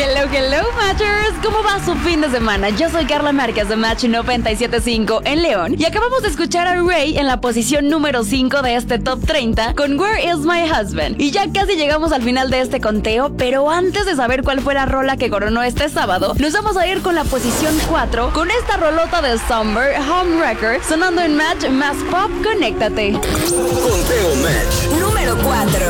Hello, Matchers. ¿Cómo va su fin de semana? Yo soy Carla Márquez de Match 97.5 en León y acabamos de escuchar a Ray en la posición número 5 de este Top 30 con Where Is My Husband. Y ya casi llegamos al final de este conteo, pero antes de saber cuál fue la rola que coronó este sábado, nos vamos a ir con la posición 4 con esta rolota de Summer, Home Record, sonando en Match Más Pop. Conéctate. Conteo Match número 4.